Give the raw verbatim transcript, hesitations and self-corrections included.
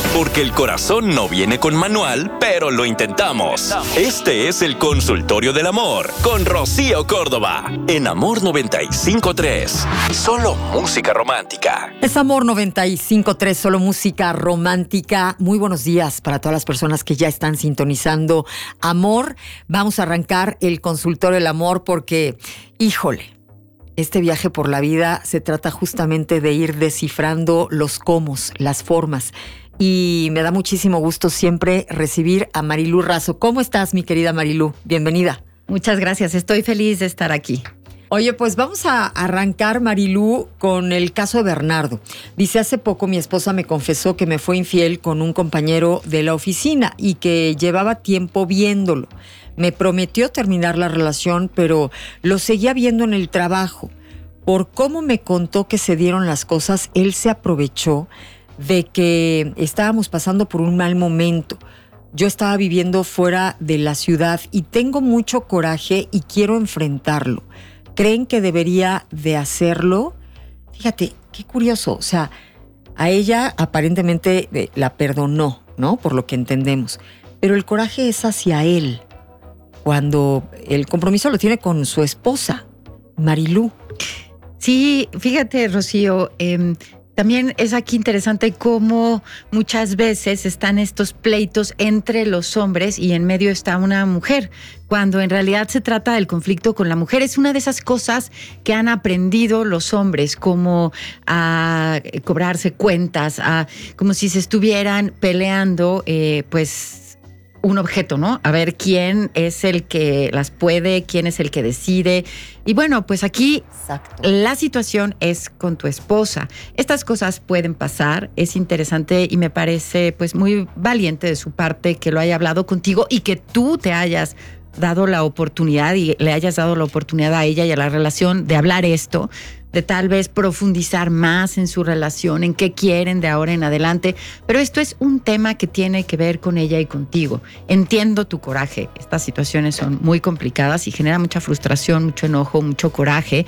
Porque el corazón no viene con manual, pero lo intentamos. Este es el Consultorio del Amor con Rocío Córdoba en Amor noventa y cinco punto tres. Solo música romántica. Es Amor noventa y cinco punto tres, solo música romántica. Muy buenos días para todas las personas que ya están sintonizando Amor. Vamos a arrancar el Consultorio del Amor porque, híjole, este viaje por la vida se trata justamente de ir descifrando los cómos, las formas. Y me da muchísimo gusto siempre recibir a Marilú Razo. ¿Cómo estás, mi querida Marilú? Bienvenida. Muchas gracias, estoy feliz de estar aquí. Oye, pues vamos a arrancar, Marilú, con el caso de Bernardo. Dice, hace poco mi esposa me confesó que me fue infiel con un compañero de la oficina y que llevaba tiempo viéndolo. Me prometió terminar la relación, pero lo seguía viendo en el trabajo. Por cómo me contó que se dieron las cosas, él se aprovechó de que estábamos pasando por un mal momento. Yo estaba viviendo fuera de la ciudad y tengo mucho coraje y quiero enfrentarlo. ¿Creen que debería de hacerlo? Fíjate, qué curioso. O sea, a ella aparentemente eh, la perdonó, ¿no? Por lo que entendemos. Pero el coraje es hacia él, cuando el compromiso lo tiene con su esposa, Marilú. Sí, fíjate, Rocío, eh, también es aquí interesante cómo muchas veces están estos pleitos entre los hombres y en medio está una mujer, cuando en realidad se trata del conflicto con la mujer. Es una de esas cosas que han aprendido los hombres, como a cobrarse cuentas, a, como si se estuvieran peleando, eh, pues, un objeto, ¿no? A ver quién es el que las puede, quién es el que decide. Y bueno, pues aquí Exacto. La situación es con tu esposa. Estas cosas pueden pasar. Es interesante y me parece pues muy valiente de su parte que lo haya hablado contigo y que tú te hayas dado la oportunidad y le hayas dado la oportunidad a ella y a la relación de hablar esto, de tal vez profundizar más en su relación, en qué quieren de ahora en adelante. Pero esto es un tema que tiene que ver con ella y contigo. Entiendo tu coraje. Estas situaciones son muy complicadas y generan mucha frustración, mucho enojo, mucho coraje.